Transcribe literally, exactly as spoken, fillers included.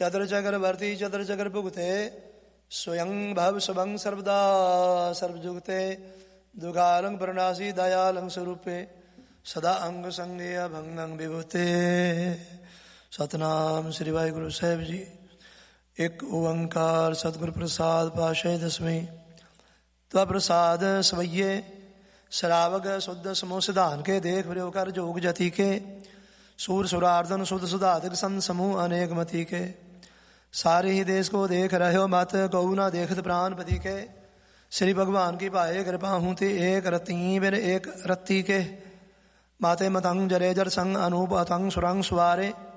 चतर चकर भरती चतर चकर भुगते स्वयं भव शुभं सर्वदा सर्वजुगते दुगालंग प्रणासी दयालंग स्वरूपे सदा अंग संगे अभंगं विभूते। सतनाम श्री वाहिगुरु साहिब जी। एक ओंकार सतगुर प्रसाद पाशे दसवीं। त्वा प्रसाद सवैये श्रावक शुद्ध समूह सिधान के देख प्रयोग कर जोग जति के सूर सुरार्दन शुद्ध सुधाधक संत समूह अनेक मति के। सारे ही देश को देख रहे हो मत गौ ना देखत प्राण पति के। श्री भगवान की पाए कृपा हूँ ते एक रती बिन एक रत्ती के। माते मतंग जरे जर संग अनूप अतंग सुरंग सुवारे